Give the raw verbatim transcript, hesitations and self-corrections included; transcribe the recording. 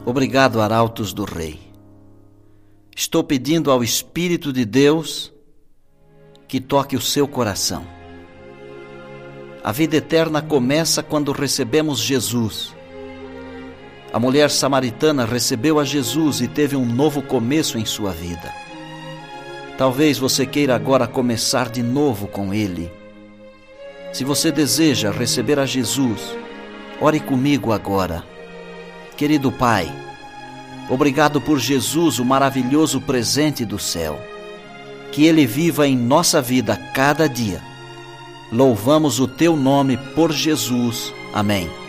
Obrigado, arautos do Rei. Estou pedindo ao Espírito de Deus que toque o seu coração. A vida eterna começa quando recebemos Jesus. A mulher samaritana recebeu a Jesus e teve um novo começo em sua vida. Talvez você queira agora começar de novo com Ele. Se você deseja receber a Jesus, ore comigo agora. Querido Pai, obrigado por Jesus, o maravilhoso presente do céu. Que Ele viva em nossa vida cada dia. Louvamos o Teu nome por Jesus. Amém.